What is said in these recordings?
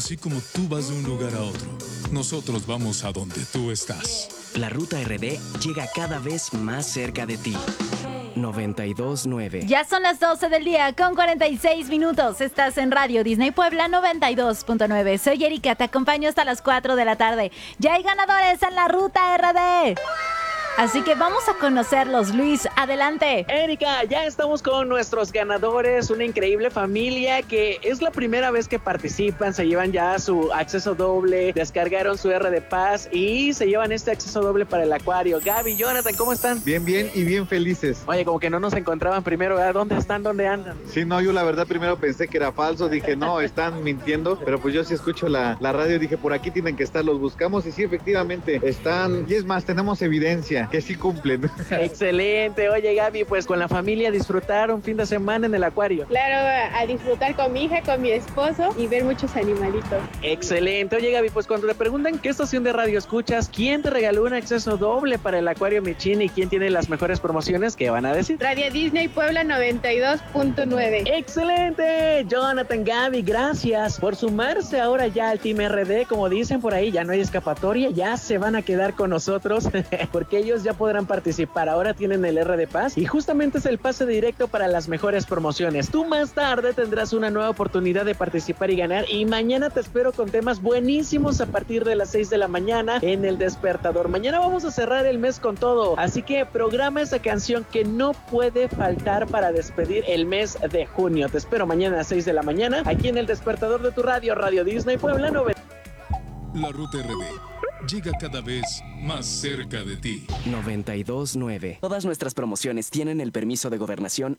Así como tú vas de un lugar a otro, nosotros vamos a donde tú estás. La Ruta RD llega cada vez más cerca de ti. 92.9. Ya son las 12 del día con 46 minutos. Estás en Radio Disney Puebla 92.9. Soy Erika, te acompaño hasta las 4 de la tarde. Ya hay ganadores en la Ruta RD. Así que vamos a conocerlos, Luis, adelante. Erika, ya estamos con nuestros ganadores, una increíble familia que es la primera vez que participan, se llevan ya su acceso doble, descargaron su RD Pass y se llevan este acceso doble para el acuario. Gaby, Jonathan, ¿cómo están? Bien y bien felices. Oye, como que no nos encontraban primero, ¿verdad? ¿Dónde están? ¿Dónde andan? Sí, no, yo la verdad primero pensé que era falso, dije no, están mintiendo, pero pues yo sí escucho la radio, dije por aquí tienen que estar, los buscamos y sí, efectivamente están, y es más, tenemos evidencia que sí cumplen. Excelente. Oye, Gaby, pues con la familia disfrutar un fin de semana en el acuario. Claro, a disfrutar con mi hija, con mi esposo y ver muchos animalitos. Excelente. Oye, Gaby, pues cuando te preguntan qué estación de radio escuchas, quién te regaló un acceso doble para el acuario Michin y quién tiene las mejores promociones, ¿qué van a decir? Radio Disney Puebla 92.9. Excelente. Jonathan, Gaby, gracias por sumarse ahora ya al Team RD. Como dicen por ahí, ya no hay escapatoria, ya se van a quedar con nosotros porque ellos ya podrán participar. Ahora tienen el RD Pass y justamente es el pase directo para las mejores promociones. Tú más tarde tendrás una nueva oportunidad de participar y ganar, y mañana te espero con temas buenísimos a partir de las 6 de la mañana en El Despertador. Mañana vamos a cerrar el mes con todo, así que programa esa canción que no puede faltar para despedir el mes de junio. Te espero mañana a las 6 de la mañana aquí en El Despertador de tu radio, Radio Disney Puebla 9. La Ruta RD llega cada vez más cerca de ti. 92.9. Todas nuestras promociones tienen el permiso de gobernación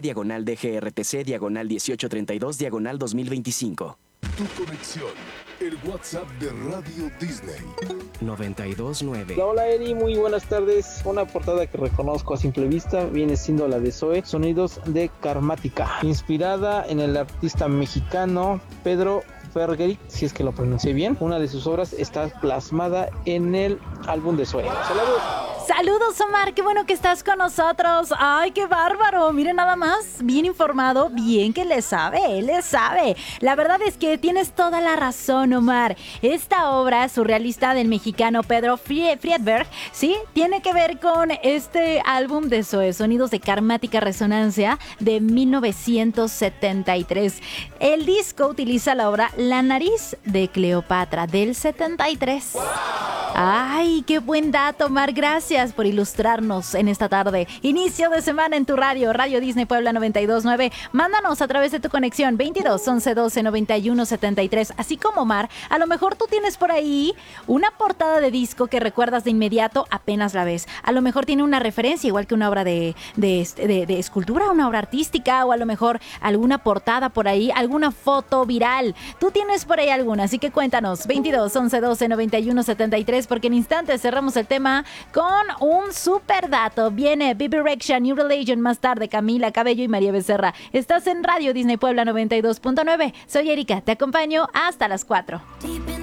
SG-DGRTC/1832/2025. Tu conexión, el WhatsApp de Radio Disney. 92.9. Hola Eri, muy buenas tardes. Una portada que reconozco a simple vista viene siendo la de Zoe, Sonidos de Karmática, inspirada en el artista mexicano Pedro Fergeric, si es que lo pronuncié bien. Una de sus obras está plasmada en el álbum de Zoe. ¡Saludos! Saludos, Omar, qué bueno que estás con nosotros. Ay, qué bárbaro, miren nada más, bien informado, bien que le sabe, él le sabe. La verdad es que tienes toda la razón, Omar. Esta obra surrealista del mexicano Pedro Friedberg, sí, tiene que ver con este álbum de Zoe, Sonidos de Karmática Resonancia, de 1973. El disco utiliza la obra La Nariz de Cleopatra, del 73. Ay, qué buen dato, Omar, gracias por ilustrarnos en esta tarde. Inicio de semana en tu radio, Radio Disney Puebla 92.9. Mándanos a través de tu conexión 22 11 12 91 73. Así como Omar, a lo mejor tú tienes por ahí una portada de disco que recuerdas de inmediato apenas la ves. A lo mejor tiene una referencia, igual que una obra de escultura, una obra artística, o a lo mejor alguna portada por ahí, alguna foto viral. Tú tienes por ahí alguna, así que cuéntanos 22 11 12 91 73, porque en instantes cerramos el tema con un super dato. Viene Bibi Rexha, New Religion, más tarde Camila Cabello y María Becerra. Estás en Radio Disney Puebla 92.9. Soy Erika, te acompaño hasta las 4.